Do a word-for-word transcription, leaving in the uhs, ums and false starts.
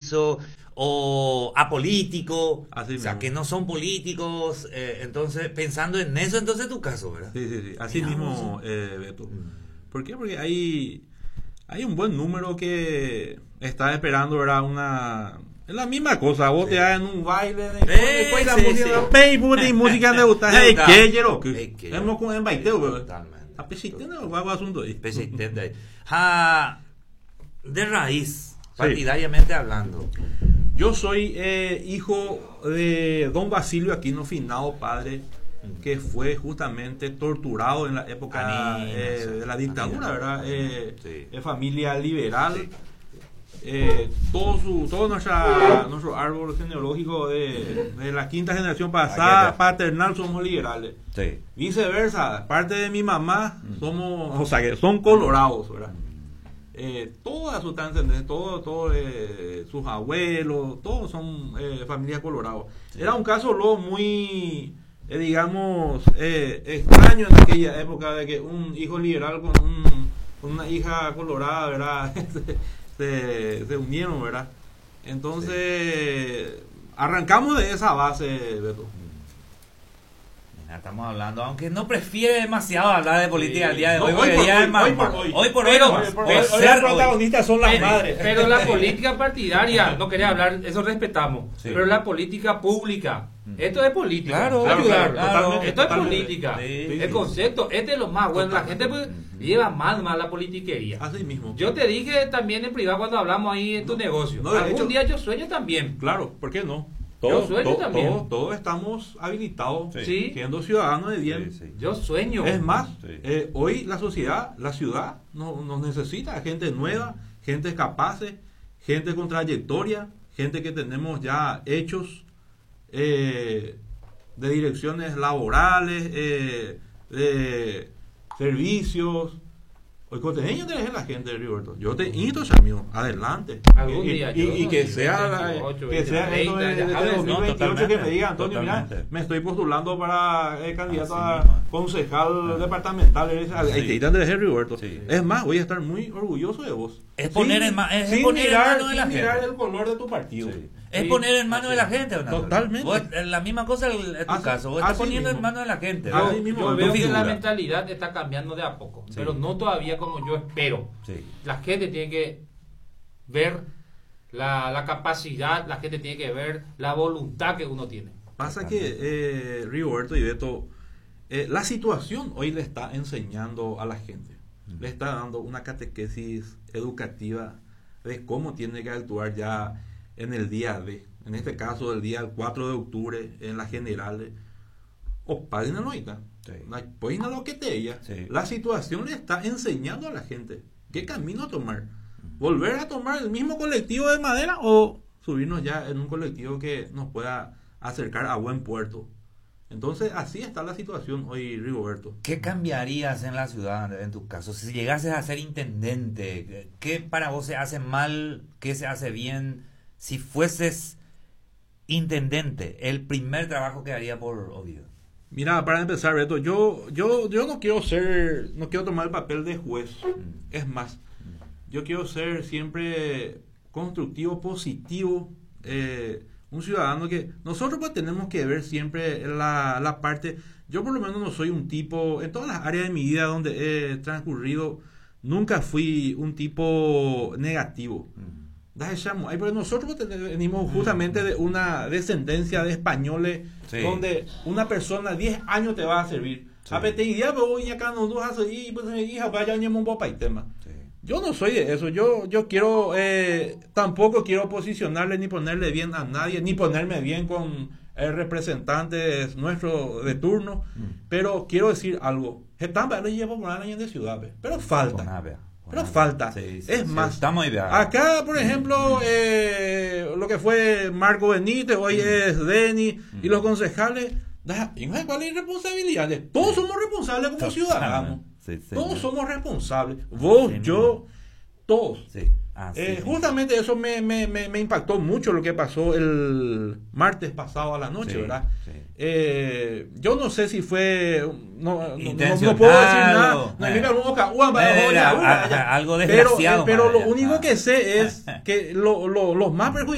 piso, o apolítico, Así o sea, mismo. que no son políticos, eh, entonces, pensando en eso, entonces tu caso, ¿verdad? Sí, sí, sí. Así Mira, mismo, vos. eh, Beto. ¿Por qué? Porque hay, hay un buen número que está esperando, ¿verdad? Una... Es la misma cosa, vos Sí. te das en un baile, de, Sí, después la sí, música, sí. Facebook y música de gustar, hey, Gustar. ¿qué quiero? Hey, ¿qué? Hemos con el baiteo, pero Totalmente. a pesitena o algo asunto ahí. Presidente ahí. Ah, de raíz, partidariamente hablando. Yo soy eh, hijo de don Basilio Aquino Finado, padre, que fue justamente torturado en la época Canina, eh, sí. de la dictadura, Canina. ¿verdad? Eh, Sí. De familia liberal. Sí. Eh, todo su todo nuestra, nuestro árbol genealógico de, de la quinta generación pasada, Aquí está. paternal, somos liberales. Sí. Viceversa, parte de mi mamá somos, o sea, que son colorados, ¿verdad? Eh, todas sus descendencia, todos todo, eh, sus abuelos, todos son eh, familia colorados. Sí. Era un caso luego muy, eh, digamos, eh, extraño en aquella época de que un hijo liberal con, un, con una hija colorada, ¿verdad? se, se, se unieron, ¿verdad? Entonces, sí. Arrancamos de esa base, Beto. Estamos hablando, aunque no prefiere demasiado hablar de política Sí. el día de No, hoy, hoy porque por día hoy, es más- hoy por hoy. hoy por hoy Pero- nomás, Hoy por por hoy, hoy ser las hoy. protagonistas son las Pero, madres. pero la política partidaria, no quería hablar, eso respetamos. Sí. Pero la política pública, esto es política. Claro, Claro, Ayudar. claro, totalmente, Esto es totalmente. política. Sí, el sí. concepto, este es lo más bueno. La gente pues, lleva mal, mal la politiquería. Así mismo. Yo te dije también en privado cuando hablamos ahí en tu No, negocio. no, de Algún hecho- día yo sueño también. Claro, ¿por qué no? Yo Todos, sueño todos, también. todos, todos estamos habilitados, Sí. siendo ciudadanos de bien. Sí, sí. Yo sueño. Es más, Sí. eh, hoy la sociedad, la ciudad, no- nos necesita gente nueva, gente capaz, gente con trayectoria, gente que tenemos ya hechos eh, de direcciones laborales, eh, de servicios. Hoy costeño tenés la gente, Roberto. Yo te invito, amigo, adelante. Algún Y- día y, yo, y que no, sea, la- veintiocho, que sea eso de, de, de veinte, ya, dos mil no, veintiocho que totalmente, me diga, Antonio, mira, totalmente. me estoy postulando para eh, candidato Así a mismo. concejal departamental. Eres- ahí Sí. te irán de Henry, Roberto. Sí. Es más, voy a estar muy orgulloso de vos. Es poner en ma- es sin poner en mirar, mano de la sin mirar gente. el color de tu partido. Sí. Es Sí. poner en manos de la gente, ¿o no? Totalmente. Vos, eh, la misma cosa en en tu Así- caso, vos estás así poniendo en mismo. manos de la gente. Yo, Así ¿no? mismo, yo tu veo que figura. la mentalidad está cambiando de a poco, Sí. pero no todavía como yo espero. Sí. La gente tiene que ver la, la capacidad, la gente tiene que ver la voluntad que uno tiene. Pasa que, eh, Roberto y Beto, eh, la situación hoy le está enseñando a la gente, le está dando una catequesis educativa de cómo tiene que actuar ya en el día de, en este caso el día cuatro de octubre, en las generales, o paguen a noica, Sí. pues no lo que te ella. Sí. La situación le está enseñando a la gente qué camino tomar, volver a tomar el mismo colectivo de madera o subirnos ya en un colectivo que nos pueda acercar a buen puerto. Entonces así está la situación hoy, Rigoberto. ¿Qué cambiarías en la ciudad, en tu caso? Si llegases a ser intendente, ¿qué para vos se hace mal? ¿Qué se hace bien? Si fueses intendente, el primer trabajo que haría por Oviedo. Mira, para empezar, Beto, yo, yo, yo no quiero ser, no quiero tomar el papel de juez. Mm. Es más, yo quiero ser siempre constructivo, positivo, eh, un ciudadano que nosotros pues tenemos que ver siempre la, la parte. Yo por lo menos no soy un tipo, en todas las áreas de mi vida donde he transcurrido, nunca fui un tipo negativo. Mm. Ay, pero nosotros venimos justamente de una descendencia de españoles, Sí. donde una persona diez años te va a servir. Sí. A te idea, pero hoy acá nos dos hace y pues mi hija vaya un poco y tema. Sí. Yo no soy de eso. Yo yo quiero eh, tampoco quiero posicionarle ni ponerle bien a nadie, ni ponerme bien con el representantes nuestros de turno, Mm. pero quiero decir algo. Están para llevar por años de ciudad, pero falta. Buena, vea. Pero Buena. falta. Sí, sí, Es sí, más, estamos ahí, vea. acá, por ejemplo, eh, lo que fue Marco Benítez, hoy es Denny, y los concejales, da- y no sé cuál es la responsabilidad. Todos somos responsables como ciudadanos. Sí, sí, Todos sí. somos responsables. Vos, Sí, yo, todos. Sí. Ah, sí, Eh, sí. justamente eso me, me, me, me impactó mucho lo que pasó el martes pasado a la noche, Sí, ¿verdad? sí. Eh, yo no sé si fue, no, no, no, Intencional no puedo decir nada, o- no, eh. mira, uno, uno, uno, Eh, uno, era, uno, a- ya. a- algo pero, desgraciado, eh, pero lo madre, único ah. que sé es que lo, lo, los más perjudicados